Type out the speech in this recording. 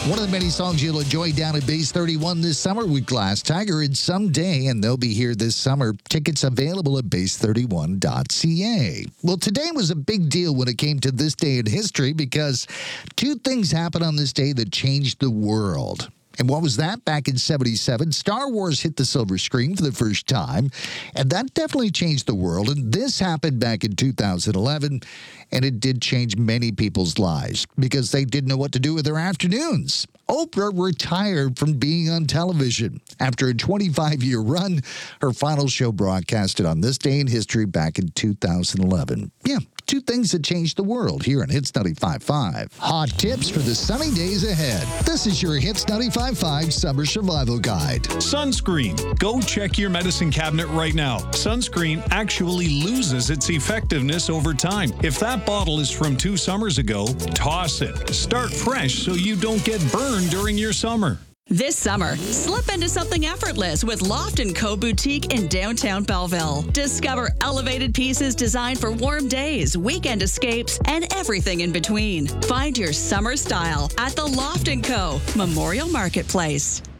One of the many songs you'll enjoy down at Base 31 this summer with Glass Tiger and Someday, and they'll be here this summer. Tickets available at base31.ca. Well, today was a big deal when it came to this day in history because two things happened on this day that changed the world. And what was that? Back in 77, Star Wars hit the silver screen for the first time, and that definitely changed the world. And this happened back in 2011, and it did change many people's lives because they didn't know what to do with their afternoons. Oprah retired from being on television. After a 25-year run, her final show broadcasted on this day in history back in 2011. Yeah. Two things that changed the world here on Hits 95.5. Hot tips for the sunny days ahead. This is your Hits 95.5 Summer Survival Guide. Sunscreen. Go check your medicine cabinet right now. Sunscreen actually loses its effectiveness over time. If that bottle is from 2 summers ago, toss it. Start fresh so you don't get burned during your summer. This summer, slip into something effortless with Loft & Co. Boutique in downtown Belleville. Discover elevated pieces designed for warm days, weekend escapes, and everything in between. Find your summer style at the Loft & Co. Memorial Marketplace.